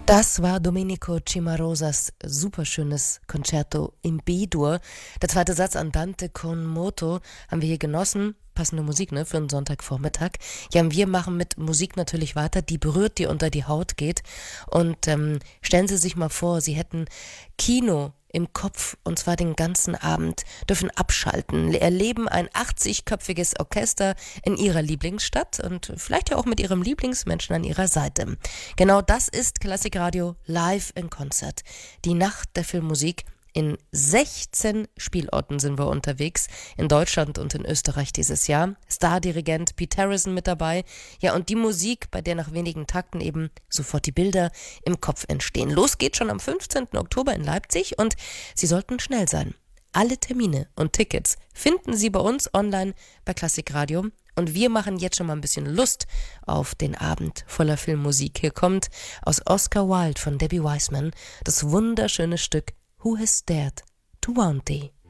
Das war Domenico Cimarosas superschönes Concerto in B-Dur. Der zweite Satz Andante con moto haben wir hier genossen. Passende Musik, ne, für einen Sonntagvormittag. Ja, und wir machen mit Musik natürlich weiter, die berührt, die unter die Haut geht. Und stellen Sie sich mal vor, Sie hätten Kino im Kopf, und zwar den ganzen Abend, dürfen abschalten, erleben ein 80-köpfiges Orchester in Ihrer Lieblingsstadt und vielleicht ja auch mit Ihrem Lieblingsmenschen an Ihrer Seite. Genau das ist Klassikradio live in Konzert. Die Nacht der Filmmusik. In 16 Spielorten sind wir unterwegs, in Deutschland und in Österreich dieses Jahr. Stardirigent Pete Harrison mit dabei. Ja, und die Musik, bei der nach wenigen Takten eben sofort die Bilder im Kopf entstehen. Los geht's schon am 15. Oktober in Leipzig und Sie sollten schnell sein. Alle Termine und Tickets finden Sie bei uns online bei Klassikradio. Und wir machen jetzt schon mal ein bisschen Lust auf den Abend voller Filmmusik. Hier kommt aus Oscar Wilde von Debbie Wiseman das wunderschöne Stück Who Has Dared to Warn Thee?